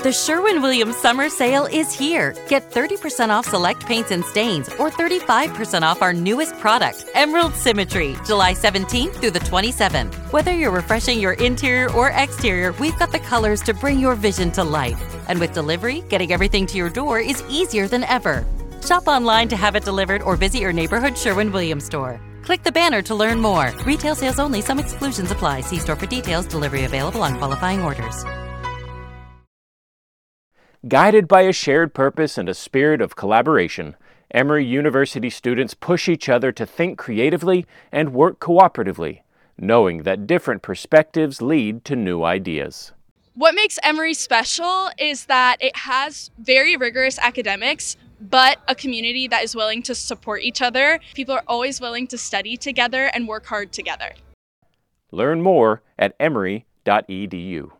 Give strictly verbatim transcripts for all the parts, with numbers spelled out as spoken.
The Sherwin-Williams Summer Sale is here. Get thirty percent off select paints and stains or thirty-five percent off our newest product, Emerald Symmetry, July seventeenth through the twenty-seventh. Whether you're refreshing your interior or exterior, we've got the colors to bring your vision to life. And with delivery, getting everything to your door is easier than ever. Shop online to have it delivered or visit your neighborhood Sherwin-Williams store. Click the banner to learn more. Retail sales only. Some exclusions apply. See store for details. Delivery available on qualifying orders. Guided by a shared purpose and a spirit of collaboration, Emory University students push each other to think creatively and work cooperatively, knowing that different perspectives lead to new ideas. What makes Emory special is that it has very rigorous academics, but a community that is willing to support each other. People are always willing to study together and work hard together. Learn more at emory dot e d u.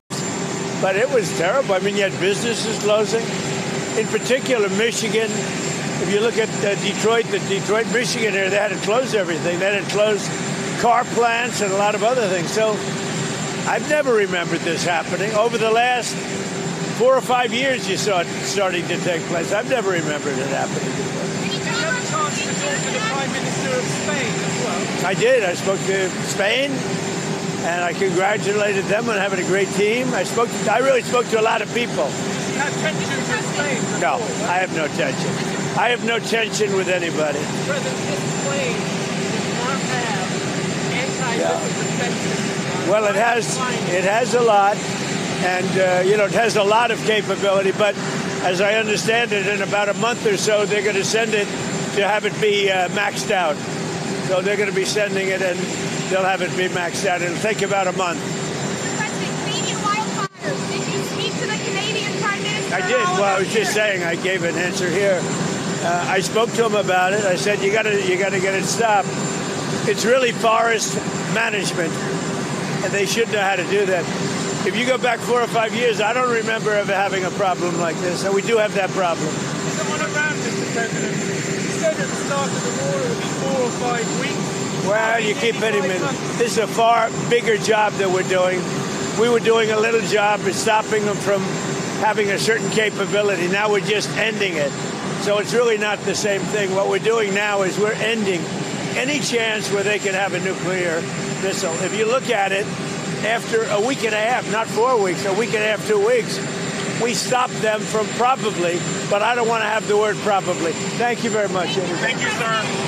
But it was terrible. I mean, you had businesses closing. In particular, Michigan. If you look at uh, Detroit, the Detroit, Michigan area, they had to close everything. They had to close car plants and a lot of other things. So I've never remembered this happening. Over the last four or five years, you saw it starting to take place. I've never remembered it happening before. Did you have a chance to talk to the Prime Minister of Spain as well? I did. I spoke to Spain. And I congratulated them on having a great team. I spoke. To, I really spoke to a lot of people. You had tensions with Spain? No, I have no tension. I have no tension with anybody. President, this plane does not have anti-missile defenses. Well, it has. It has a lot, and uh, you know, it has a lot of capability. But as I understand it, in about a month or so, they're going to send it to have it be uh, maxed out. So they're going to be sending it and. They'll have it be maxed out. It'll take about a month. President, Canadian wildfires. Did you speak to the Canadian Prime Minister? I did. Well, I was just saying. I gave an answer here. Uh, I spoke to him about it. I said, "You got to, you got to get it stopped." It's really forest management, and they should know how to do that. If you go back four or five years, I don't remember ever having a problem like this, and we do have that problem. Someone around, Mister President, said at the start of the war it would be four or five weeks. Well, you keep hitting me. This is a far bigger job that we're doing. We were doing a little job of stopping them from having a certain capability. Now we're just ending it. So it's really not the same thing. What we're doing now is we're ending any chance where they can have a nuclear missile. If you look at it, after a week and a half, not four weeks, a week and a half, two weeks, we stopped them from probably, but I don't want to have the word probably. Thank you very much. Thank you, sir.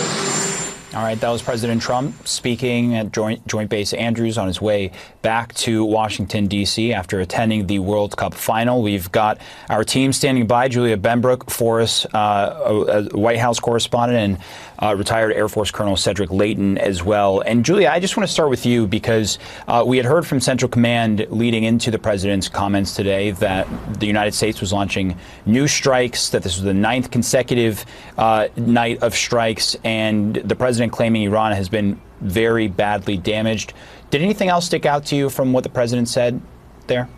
All right, that was President Trump speaking at Joint, Joint Base Andrews on his way back to Washington, D C after attending the World Cup final. We've got our team standing by, Julia Benbrook for us, uh, a White House correspondent, and uh, retired Air Force Colonel Cedric Leighton as well. And Julia, I just want to start with you because uh, we had heard from Central Command leading into the president's comments today that the United States was launching new strikes, that this was the ninth consecutive uh, night of strikes, and the president claiming Iran has been very badly damaged. Did anything else stick out to you from what the president said there?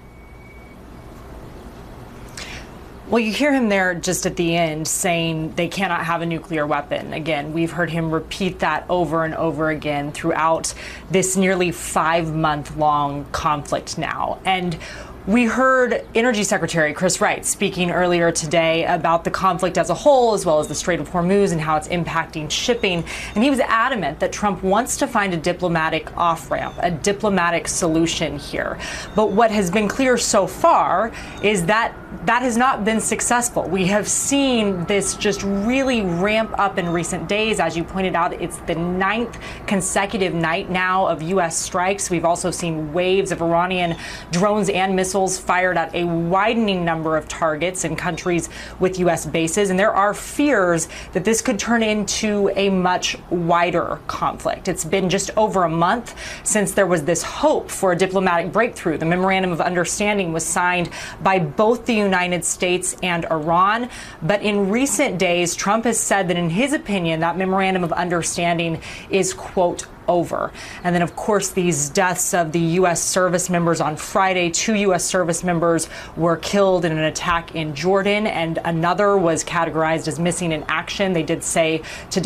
Well, you hear him there just at the end saying they cannot have a nuclear weapon. Again, we've heard him repeat that over and over again throughout this nearly five-month-long conflict now. And we heard Energy Secretary Chris Wright speaking earlier today about the conflict as a whole, as well as the Strait of Hormuz and how it's impacting shipping. And he was adamant that Trump wants to find a diplomatic off-ramp, a diplomatic solution here. But what has been clear so far is that that has not been successful. We have seen this just really ramp up in recent days. As you pointed out, it's the ninth consecutive night now of U S strikes. We've also seen waves of Iranian drones and missiles fired at a widening number of targets in countries with U S bases. And there are fears that this could turn into a much wider conflict. It's been just over a month since there was this hope for a diplomatic breakthrough. The Memorandum of Understanding was signed by both the United States and Iran. But in recent days, Trump has said that in his opinion, that Memorandum of Understanding is, quote, over. And then, of course, these deaths of the U S service members on Friday. Two U S service members were killed in an attack in Jordan, and another was categorized as missing in action. They did say today